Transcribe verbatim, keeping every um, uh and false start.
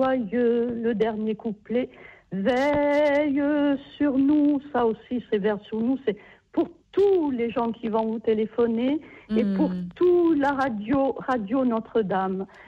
joyeux, le dernier couplet. Veille sur nous, ça aussi c'est vers sur nous, c'est pour tous les gens qui vont vous téléphoner mmh. et pour tout la radio, radio Notre-Dame.